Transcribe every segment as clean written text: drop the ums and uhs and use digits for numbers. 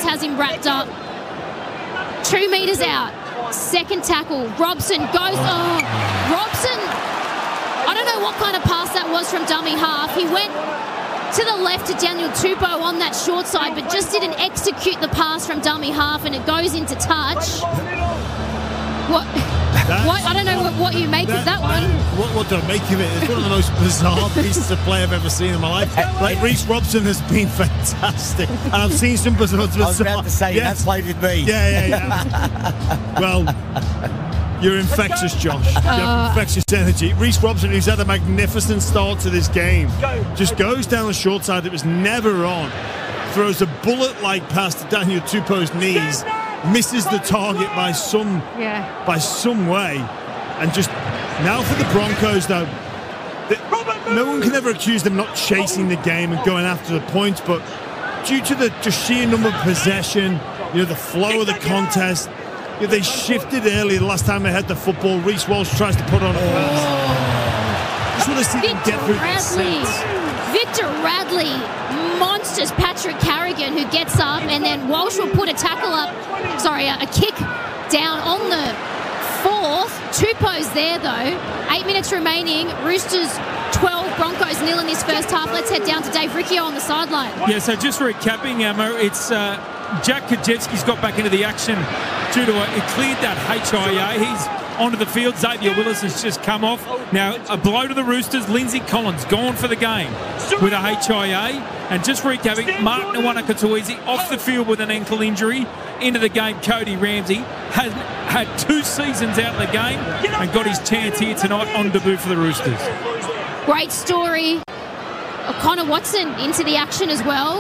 Reynolds has him wrapped up. 2 metres out. Second tackle. Robson goes. Oh, Robson. I don't know what kind of pass that was from dummy half. He went to the left to Daniel Tupou on that short side, but just didn't execute the pass from dummy half, and it goes into touch. What? I don't know what you make of that one. What do I make of it? It's one of the most bizarre pieces of play I've ever seen in my life. Like, Reece Robson has been fantastic, and I've seen some bizarre. I was about to say, that's played with me. Yeah. Well, you're infectious, Josh. You have infectious energy. Reece Robson, who's had a magnificent start to this game, just goes down the short side that was never on, throws a bullet-like pass to Daniel Tupou's knees, misses the target by some way, and just now for the Broncos, though, no one can ever accuse them not chasing the game and going after the points, but due to the just sheer number of possession, the flow of the contest, they shifted early the last time they had the football. Reece Walsh tries to put on a pass. Just want to see them get through this set. Victor Radley monsters Patrick Carrigan, who gets up, and then Walsh will put a kick down on the 4th. Tupou's there, though. 8 minutes remaining. Roosters 12, Broncos 0 in this first half. Let's head down to Dave Riccio on the sideline. Yeah, so just recapping, Emma, it's Jack Kajewski's got back into the action due to it cleared that HIA. He's onto the field. Xavier Willis has just come off. Now, a blow to the Roosters. Lindsay Collins gone for the game with a HIA. And just recapping, Mark Nwanakatuizi off the field with an ankle injury. Into the game, Cody Ramsey has had 2 seasons out of the game and got his chance here tonight on debut for the Roosters. Great story. Connor Watson into the action as well.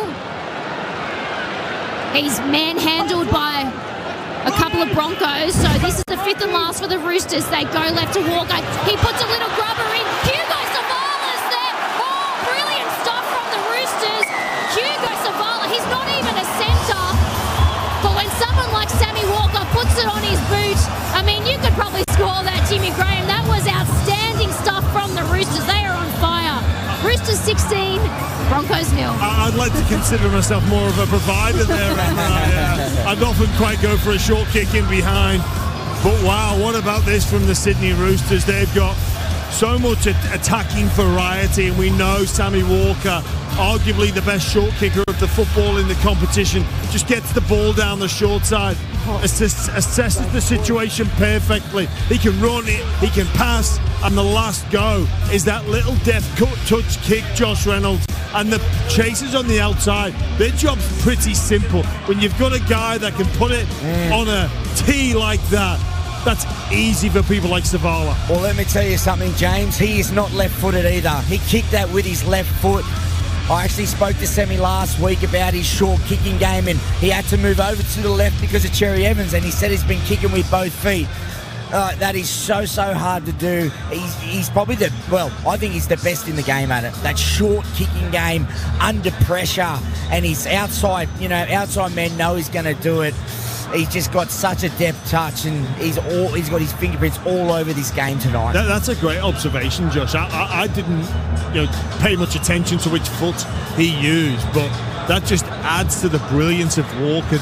He's manhandled by a couple of Broncos, so this is the 5th and last for the Roosters. They go left to Walker. He puts a little grubber in. Hugo Savala's there. Oh, brilliant stuff from the Roosters. Hugo Savala, he's not even a centre, but when someone like Sammy Walker puts it on his boot, I mean, you could probably score that, Jimmy Graham. That was outstanding stuff from the Roosters. They are on fire. Roosters 16, Broncos 0. I'd like to consider myself more of a provider there. I'd often quite go for a short kick in behind. But wow, what about this from the Sydney Roosters? They've got so much attacking variety, and we know Sammy Walker, arguably the best short kicker of the football in the competition, just gets the ball down the short side, assesses the situation perfectly. He can run it, he can pass, and the last go is that little deft touch kick, Josh Reynolds, and the chasers on the outside. Their job's pretty simple. When you've got a guy that can put it on a tee like that, that's easy for people like Savala. Well, let me tell you something, James. He is not left-footed either. He kicked that with his left foot. I actually spoke to Sammy last week about his short kicking game, and he had to move over to the left because of Cherry Evans, and he said he's been kicking with both feet. That is so hard to do. He's probably I think he's the best in the game at it. That short kicking game under pressure, and his outside men know he's going to do it. He's just got such a deft touch, and he's got his fingerprints all over this game tonight. That's a great observation, Josh. I didn't pay much attention to which foot he used, but that just adds to the brilliance of Walker.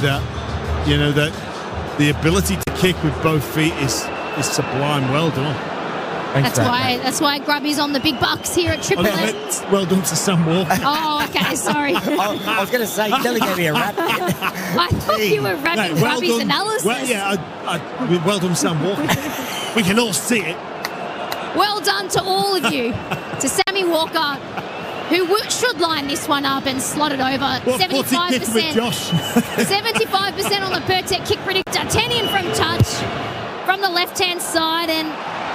That the ability to kick with both feet is sublime. Well done. Thanks, that's why Grubby's on the big bucks here at Triple M. Well done to Sam Walker. Oh, okay, sorry. I was going to say, you nearly gave me a rap. I thought you were rapping Grubby's analysis. Well done, Sam Walker. We can all see it. Well done to all of you. To Sammy Walker, who should line this one up and slot it over. 75%. 75% on the per-tech kick predictor. 10 in from touch from the left-hand side, and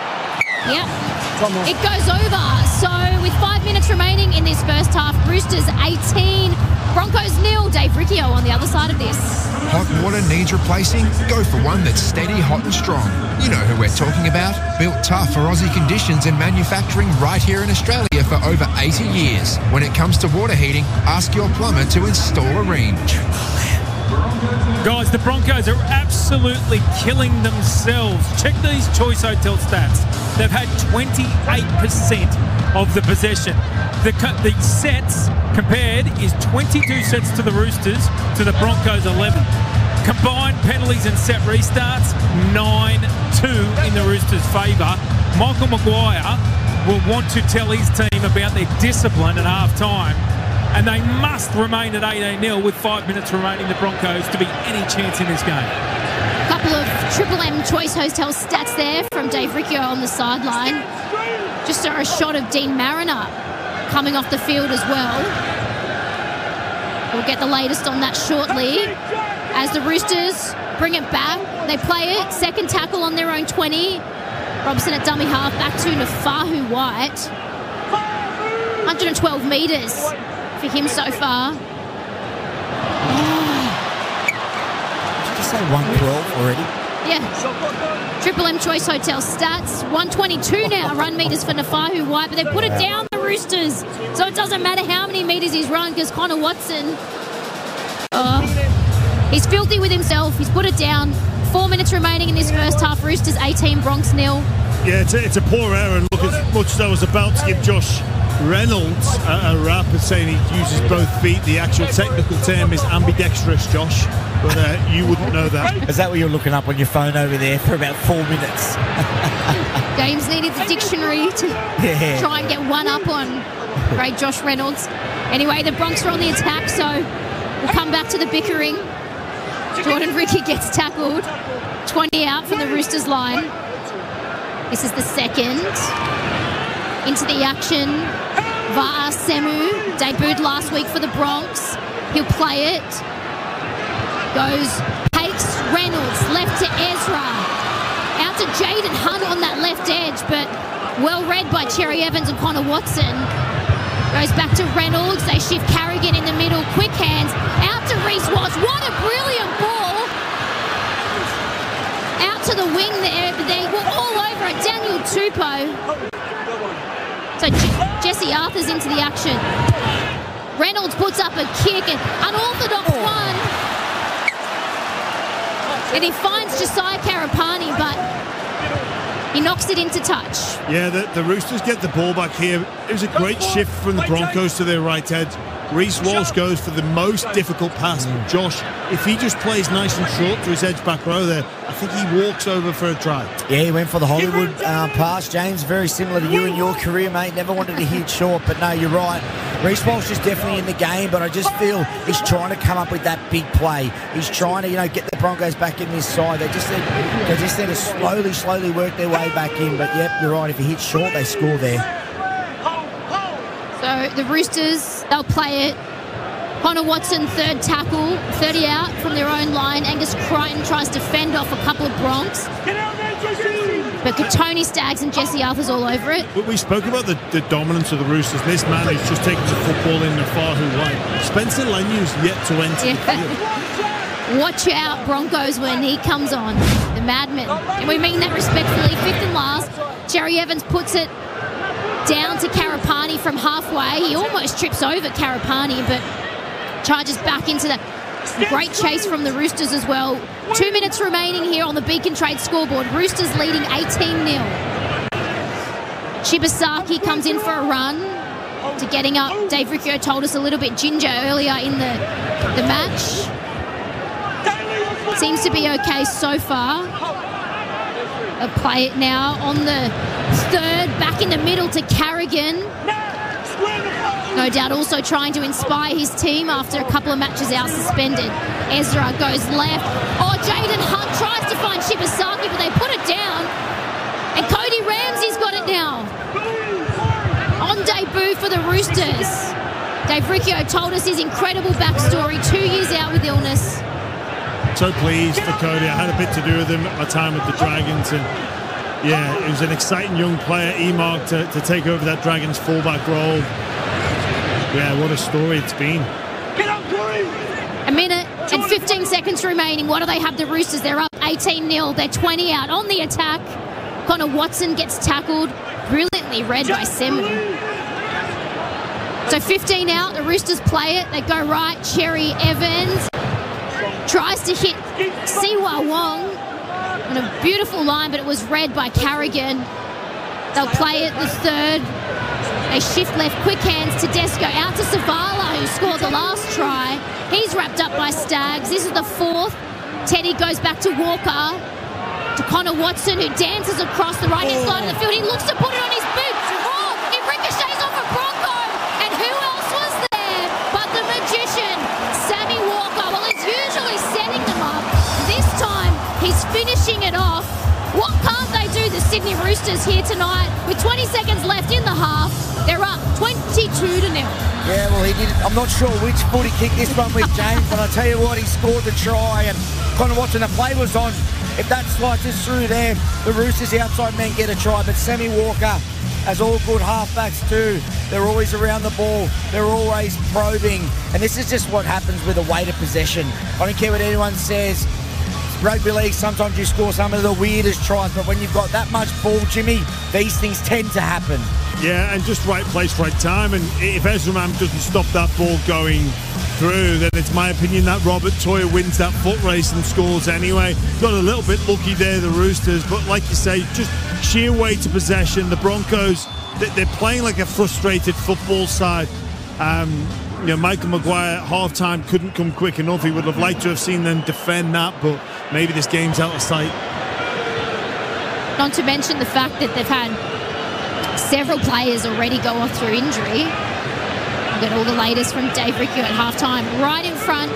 it goes over. So with 5 minutes remaining in this first half, Roosters 18, Broncos 0. Dave Riccio on the other side of this. Hot water needs replacing? Go for one that's steady, hot and strong. You know who we're talking about. Built tough for Aussie conditions and manufacturing right here in Australia for over 80 years. When it comes to water heating, ask your plumber to install a Rheem. Guys, the Broncos are absolutely killing themselves. Check these Choice Hotel stats. They've had 28% of the possession. The sets compared is 22 sets to the Roosters to the Broncos 11. Combined penalties and set restarts, 9-2 in the Roosters' favour. Michael Maguire will want to tell his team about their discipline at half-time, and they must remain at 18-0 with 5 minutes remaining, the Broncos, to be any chance in this game. A couple of Triple M Choice Hotel stats there from Dave Riccio on the sideline. Just saw a shot of Dean Mariner coming off the field as well. We'll get the latest on that shortly. As the Roosters bring it back, they play it. Second tackle on their own 20. Robson at dummy half, back to Nafahu White. 112 metres for him so far. Did you say 112 already? Yeah. Triple M Choice Hotel stats. 122 now run metres for Nafahu White, but they put it down, the Roosters. So it doesn't matter how many metres he's run, because Connor Watson, he's filthy with himself. He's put it down. 4 minutes remaining in this first half. Roosters 18, Bronx 0. Yeah, it's a poor error, and look, as much as I was about to give Josh Reynolds a rap and saying he uses both feet, the actual technical term is ambidextrous, Josh. But you wouldn't know that. Is that what you're looking up on your phone over there for about 4 minutes? James needed the dictionary to try and get one up on great Josh Reynolds. Anyway, the Bronx are on the attack, so we'll come back to the bickering. Jordan Ricky gets tackled. 20 out from the Roosters line. This is the second. Into the action. Va'a Semu debuted last week for the Bronx. He'll play it. Goes, takes Reynolds, left to Ezra. Out to Jaden Hunt on that left edge, but well read by Cherry Evans and Connor Watson. Goes back to Reynolds. They shift Carrigan in the middle. Quick hands. Out to Reece Walsh. What a brilliant ball. Out to the wing there, but they were all over it. Daniel Tupou. So Jesse Arthur's into the action. Reynolds puts up a kick, and unorthodox one. And he finds Josiah Karapani, but he knocks it into touch. Yeah, the Roosters get the ball back here. It was a great shift from the Broncos to their right edge. Reece Walsh goes for the most difficult pass. Josh, if he just plays nice and short to his edge back row there, I think he walks over for a try. Yeah, he went for the Hollywood pass, James. Very similar to you in your career, mate. Never wanted to hit short, but no, you're right. Reece Walsh is definitely in the game, but I just feel he's trying to come up with that big play. He's trying to, get the Broncos back in this side. They just need to slowly work their way back in. But yep, you're right. If he hits short, they score there. So the Roosters, they'll play it. Connor Watson, third tackle, 30 out from their own line. Angus Crichton tries to fend off a couple of Bronx. But Tony Staggs and Jesse Arthur's all over it. We spoke about the dominance of the Roosters. This man is just taking the football in the far who wide. Spencer Lenu's yet to enter the field. Watch out, Broncos, when he comes on. The madman. And we mean that respectfully. Fifth and last. Cherry Evans puts it down to Karapani from halfway. He almost trips over Karapani, but charges back into the great chase from the Roosters as well. 2 minutes remaining here on the Beacon Trade scoreboard. Roosters leading 18-0. Shibasaki comes in for a run to getting up. Dave Riccio told us a little bit ginger earlier in the match. Seems to be okay so far. They'll play it now on the third, back in the middle to Carrigan. No doubt also trying to inspire his team after a couple of matches out suspended. Ezra goes left. Oh, Jaden Hunt tries to find Shibasaki, but they put it down. And Cody Ramsey's got it now. On debut for the Roosters. Dave Riccio told us his incredible backstory, 2 years out with illness. So pleased for Cody. I had a bit to do with him at my time with the Dragons, and yeah, he was an exciting young player, earmarked to take over that Dragons fullback role. Yeah, what a story it's been. A minute and 15 seconds remaining. What do they have, the Roosters? They're up 18-0. They're 20 out on the attack. Connor Watson gets tackled. Brilliantly read by Semu. So 15 out. The Roosters play it. They go right. Cherry Evans tries to hit Siwa Wong on a beautiful line, but it was read by Carrigan. They'll play it the third. They shift left, quick hands. Tedesco out to Savala, who scored the last try. He's wrapped up by Staggs. This is the fourth. Teddy goes back to Walker, to Connor Watson, who dances across the right-hand side of the field. He looks to put it on his boot. It ricochets off a Bronco. And who else was there but the magician, Sammy Walker? Well, he's usually setting them up. This time, he's finishing it off. What can't they do, the Sydney Roosters, here tonight? With 20 seconds left in the half, they're up 22-0. Yeah, well, he did. I'm not sure which foot he kicked this one with, James, but I tell you what, he scored the try, and Connor Watson, the play was on. If that slices through there, the Roosters, the outside men, get a try. But Sammy Walker, as all good halfbacks do, they're always around the ball. They're always probing. And this is just what happens with a weight of possession. I don't care what anyone says. Rugby league, sometimes you score some of the weirdest tries, but when you've got that much ball, Jimmy, these things tend to happen. Yeah, and just right place, right time. And if Ezra Mam doesn't stop that ball going through, then it's my opinion that Robert Toyer wins that foot race and scores anyway. Got a little bit lucky there, the Roosters, but like you say, just sheer weight of possession. The Broncos, they're playing like a frustrated football side. Michael Maguire at half-time couldn't come quick enough. He would have liked to have seen them defend that, but maybe this game's out of sight. Not to mention the fact that they've had several players already go off through injury. We'll get all the latest from Dave Riccio at halftime. Right in front,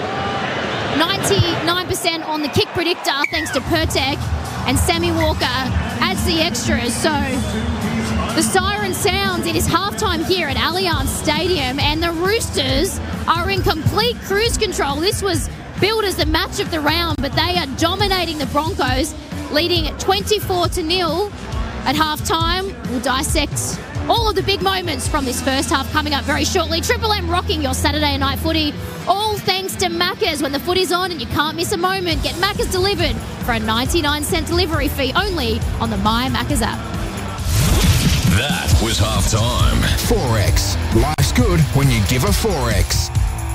99% on the kick predictor thanks to Pertek, and Sammy Walker adds the extras. So the siren sounds. It is halftime here at Allianz Stadium, and the Roosters are in complete cruise control. This was billed as the match of the round, but they are dominating the Broncos, leading 24-0 at halftime. We'll dissect all of the big moments from this first half coming up very shortly. Triple M rocking your Saturday night footy, all thanks to Macca's. When the footy's on and you can't miss a moment, get Macca's delivered for a 99-cent delivery fee only on the My Macca's app. That was halftime. Forex. Life's good when you give a Forex.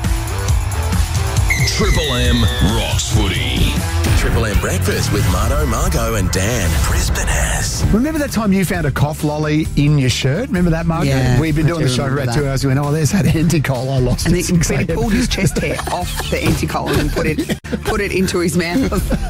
Triple M rocks footy. Triple M breakfast with Marto, Margot and Dan. Brisbane has. Remember that time you found a cough lolly in your shirt? Remember that, Margot? Yeah, We've been doing the show for about 2 hours. We went, there's that Anticol I lost. And he pulled his chest hair off the Anticol and put it into his mouth.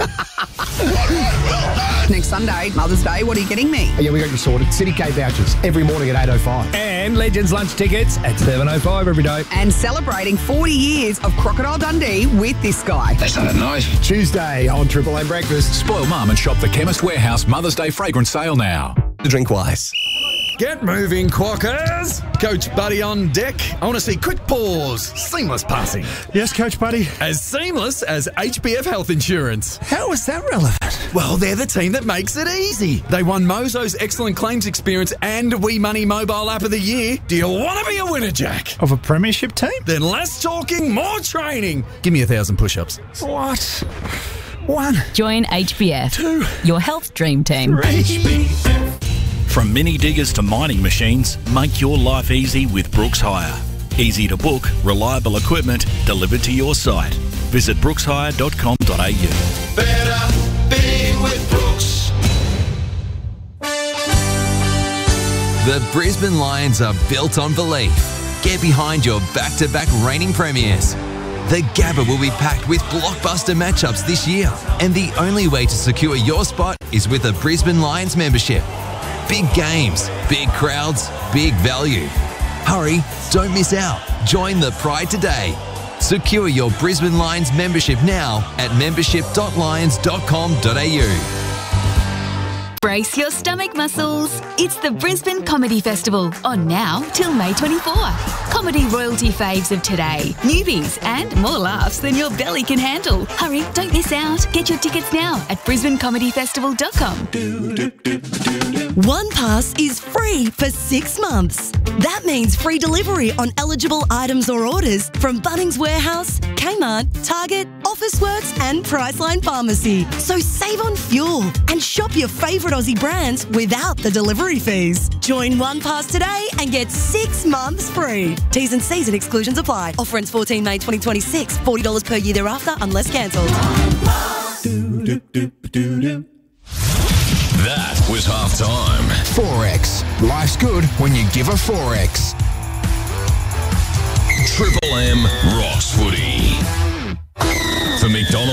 Next Sunday, Mother's Day, what are you getting me? Yeah, we got you sorted. City K vouchers every morning at 8:05. And Legends lunch tickets at 7:05 every day. And celebrating 40 years of Crocodile Dundee with this guy. That sounded nice. Tuesday on Triple M Breakfast. Spoil mum and shop the Chemist Warehouse Mother's Day fragrance sale now. Drink wise. Get moving, Quackers. Coach Buddy on deck. I want to see quick paws, seamless passing. Yes, Coach Buddy. As seamless as HBF Health Insurance. How is that relevant? Well, they're the team that makes it easy. They won Mozo's Excellent Claims Experience and We Money Mobile App of the Year. Do you want to be a winner, Jack? Of a premiership team? Then less talking, more training. Give me 1,000 push-ups. What? 1. Join HBF. 2. Your health dream team. 3. HBF. From mini diggers to mining machines, make your life easy with Brooks Hire. Easy to book, reliable equipment delivered to your site. Visit brookshire.com.au. Better being with Brooks. The Brisbane Lions are built on belief. Get behind your back-to-back reigning premiers. The Gabba will be packed with blockbuster matchups this year, and the only way to secure your spot is with a Brisbane Lions membership. Big games, big crowds, big value. Hurry, don't miss out. Join the Pride today. Secure your Brisbane Lions membership now at membership.lions.com.au. Brace your stomach muscles. It's the Brisbane Comedy Festival, on now till May 24. Comedy royalty faves of today, newbies, and more laughs than your belly can handle. Hurry, don't miss out. Get your tickets now at brisbanecomedyfestival.com. One Pass is free for 6 months. That means free delivery on eligible items or orders from Bunnings Warehouse, Kmart, Target, Officeworks and Priceline Pharmacy. So save on fuel and shop your favourite Aussie brands without the delivery fees. Join One Pass today and get 6 months free. T's and C's and exclusions apply. Offer ends 14 May 2026. $40 per year thereafter unless cancelled. That was halftime. Forex. Life's good when you give a Forex. Triple M Rocks Footy. For McDonald's.